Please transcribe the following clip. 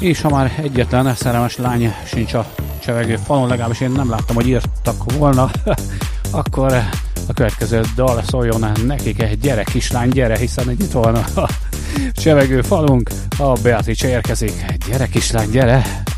És ha már egyetlen szerelmes lány sincs a csevegő falon, legalábbis én nem láttam, hogy írtak volna, akkor a következő dal szóljon nekik, gyere kislány, gyere, hiszen itt van a csevegő falunk, a Beatrice érkezik, gyere kislány, gyere!